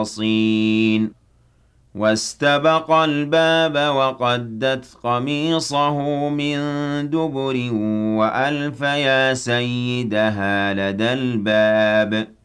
صين واستبق الباب وقدت قميصه من دبر وألف يا سيدها لدى الباب